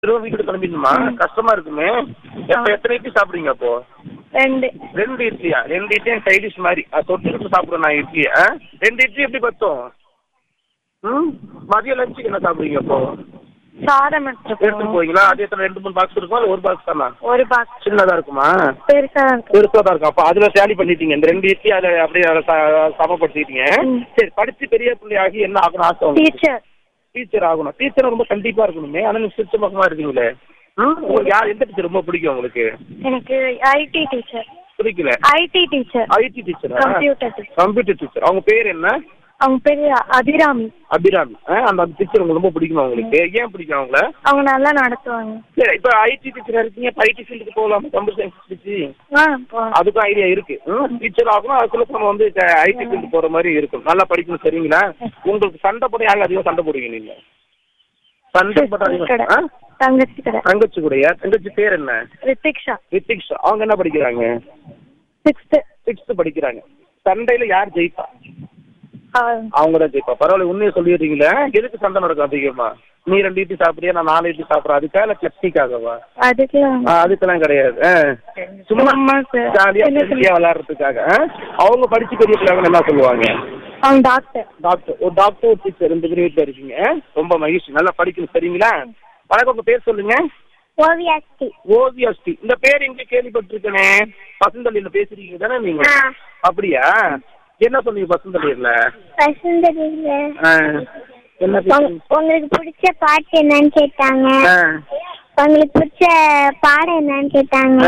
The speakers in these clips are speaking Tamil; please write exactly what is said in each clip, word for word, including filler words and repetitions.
திரும்ப வீட்டுக்கு கிளம்பிடணுமா? கஷ்டமா இருக்குமே. எப்போ எத்தனை இட்லி சாப்பிடுறீங்க அப்போ? ரெண்டு. ரெண்டு இட்லியா? ரெண்டு இட்லியும் சைட் டிஷ் மாதிரி தொட்டுக்கிட்டு சாப்பிடுறேன் நான் இட்லி. ஆ ரெண்டு இட்லி எப்படி பத்தும்? ம் மதியம் லஞ்சுக்கு என்ன சாப்பிடுவீங்க அப்போ? சாதம் எடுத்துட்டு போவீங்களா? அது எத்தனை ரெண்டு மூணு பாக்ஸ் இருக்குமா இல்லை ஒரு பாக்ஸ் தானா? ஒரு பாக்ஸ். சின்னதாக இருக்குமா? பெருசாக தான் இருக்கு. பெருசாக தான் இருக்கும். அப்போ அதில் டேலி பண்ணிட்டீங்க. இந்த ரெண்டு இட்லி அதில் அப்படியே சமப்படுத்திட்டீங்க. சரி, படித்து பெரிய பிள்ளையாகி என்ன ஆகணும் ஆசை? டீச்சர். டீச்சர் ஆகணும். டீச்சர் ரொம்ப கண்டிப்பாக இருக்கணுமே. ஆனால் நீங்கள் சிரிச்ச பக்கமாக இருக்கீங்களே. ம் உங்களுக்கு யார் எந்த டீச்சர் ரொம்ப பிடிக்கும் உங்களுக்கு? எனக்கு ஐடி டீச்சர் பிடிக்கல. ID teacher. ID teacher. Computer teacher. Computer teacher. அவங்க பேர் என்ன? அவங்க பேர் அபிராமி. அபிராமி. அந்த டீச்சர் உங்களுக்கு ரொம்ப பிடிக்குமா உங்களுக்கு? ஏன் பிடிக்கும் அவங்கள? அவங்க நல்லா நடத்துவாங்க. சரி, இப்போ ஐடி டீச்சராக இருக்கீங்க. இப்போ ஐடி ஃபீல்டுக்கு போகலாமா? கம்ப்யூட்டர் சயின்ஸ் படிச்சு ஆ அதுக்கும் ஐடியா இருக்கு. டீச்சர் ஆகணும். அதுக்குள்ள நம்ம வந்து ஐடி ஃபீல்டு போகிற மாதிரி இருக்கும். நல்லா படிக்கணும். சரிங்களா? உங்களுக்கு சண்டை போட யாரும் அதிகம் சண்டை போடுவீங்க நீங்க? சண்டை போட்டாங்க. தங்கச்சி கடை. தங்கச்சி கூடயா? தங்கச்சி பேர் என்ன? ரித்திக்ஷா. ரித்திக்ஷா. அவங்க என்ன படிக்கிறாங்க? சிக்ஸ்த்து. சிக்ஸ்த்து படிக்கிறாங்க. சண்டையில யார் ஜெயிப்பா? அவங்க தான் ஜெயிப்பா. பரவாயில்ல, உண்மையை சொல்லிடுறீங்களே. எதுக்கு சண்டை நடக்கும் அதிகமா? நீ ரெண்டு இட்லி சாப்பிடுறியா, நான் நாலு இட்லி சாப்பிட்றேன், அதுக்கா இல்லை பிளஸ்டிக்காகவா? அதுக்கெல்லாம் அதுக்கெல்லாம் கிடையாது. சும்மா ஜாலியா விளையாடுறதுக்காக. அவங்க படிச்சு பெரிய பிள்ளைங்க என்ன சொல்லுவாங்க? அவங்க டாக்டர். டாக்டர். ஒரு டாக்டர் ஒரு டீச்சர் ரெண்டு பேரும் வீட்டில் இருக்கீங்க. ரொம்ப மகிழ்ச்சி. நல்லா படிக்கணும். சரிங்களா? வணக்கம். உங்க பேர் சொல்லுங்க. ஓவியாஸ்ரீ. ஓவியாஸ்ரீ. இந்த பேர் எங்க கேள்விப்பட்டிருக்கேனே. பசுந்தளியில பேசுறீங்க தானே நீங்க? அப்படியா? என்ன சொன்னீங்க பசுந்தளியில? பசுந்தளியில என்ன உங்களுக்கு பிடிச்ச பாட்டு என்னன்னு கேட்டாங்க. உங்களுக்கு பிடிச்ச பாடம் என்னன்னு கேட்டாங்க.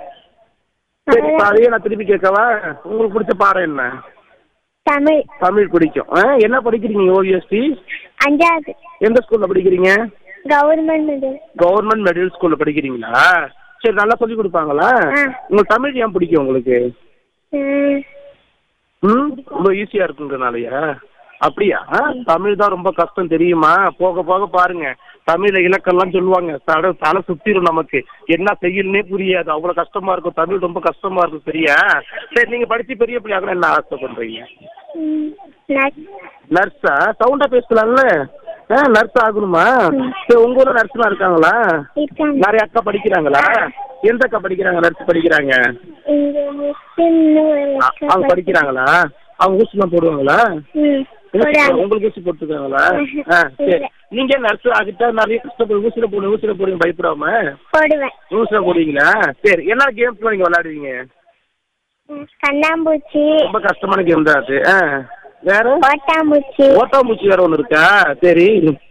சரி, அதையே நான் திருப்பி கேட்கவா? உங்களுக்கு பிடிச்ச பாடம் என்ன? தமிழ். தமிழ் பிடிக்கும். என்ன படிக்கிறீங்க ஓவியாஸ்ரீ? அஞ்சாவது. எந்த ஸ்கூல்ல படிக்கிறீங்க? Government middle. கவர்மெண்ட் மிடில் ஸ்கூல்ல படிக்கிறீங்களா? சரி, நல்லா சொல்லி கொடுப்பாங்களா? உங்களுக்கு தமிழ் ஏன் பிடிக்கும் உங்களுக்கு? ம் ரொம்ப ஈஸியா இருக்குங்கிறனாலயா? அப்படியா? தமிழ் தான் ரொம்ப கஷ்டம் தெரியுமா? போக போக பாருங்க. தமிழ்ல இலக்கெல்லாம் சொல்லுவாங்க. தலை தலை சுத்திரும். நமக்கு என்ன செய்யணுன்னே புரியாது. அவ்வளவு கஷ்டமா இருக்கும். தமிழ் ரொம்ப கஷ்டமா இருக்கும். சரியா? சரி, நீங்க படிச்சு பெரிய பிள்ளையாக என்ன ஆசை பண்றீங்க? நர்ஸா? சவுண்டா பேசலாம்ல. நர்ஸ் ஆகணுமா? சரி, உங்க ஊர்ல நர்ஸ்லாம் இருக்காங்களா? நிறைய அக்கா படிக்கிறாங்களா? எந்த அக்கா படிக்கிறாங்க? நர்ஸ் படிக்கிறாங்க. அவங்க படிக்கிறாங்களா? அவங்க ஊசி எல்லாம் போடுவாங்களா? உங்களுக்கு ஊசி போட்டுருக்காங்களா? சரி, நீங்க நர்ஸ் ஆகிட்டா நிறைய கஷ்டப்படு. ஊசியில போடு ஊசியில போடுங்க பயப்படாம. ஊசியில போடுவீங்களா? சரி, என்ன கேம்ஸ்லாம் நீங்க விளையாடுவீங்க? கண்ணாம்பூச்சி. ரொம்ப கஷ்டமான கேம் தான் அது. வேற ஓட்டாம்பூச்சி. ஓட்டாம்பூச்சி வேற ஒண்ணு இருக்கா? சரி.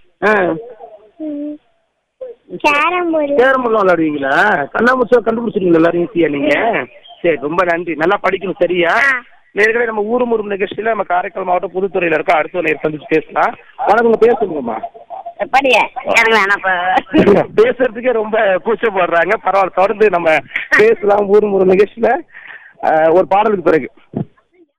Carrom board. Carrom board விளையாடுவீங்களா? கண்ணாம்பூச்சியை கண்டுபிடிச்சிருக்கீங்க எல்லாரும் ஈஸியா நீங்க. சரி, ரொம்ப நன்றி. நல்லா படிக்கணும். சரியா? நேர்களை நம்ம ஊரும் ஊரும் நிகழ்ச்சியில நம்ம காரைக்கால் மாவட்டம் புதுத்துறையில இருக்க அடுத்த நேரம் சந்திச்சு பேசலாம். வணக்கம். பேசுங்கம்மா. பேசுறதுக்கே ரொம்ப கூச்சப்படுறாங்க. பரவாயில்ல, தொடர்ந்து நம்ம பேசலாம் ஊரும் ஊரும் நிகழ்ச்சியில ஒரு பாடலுக்கு பிறகு.